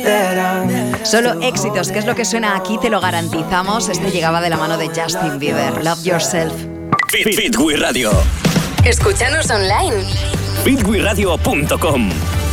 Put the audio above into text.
Solo éxitos, que es lo que suena aquí, te lo garantizamos. Este llegaba de la mano de Justin Bieber. Love Yourself. Fit with Radio. Escúchanos online. fitwithradio.com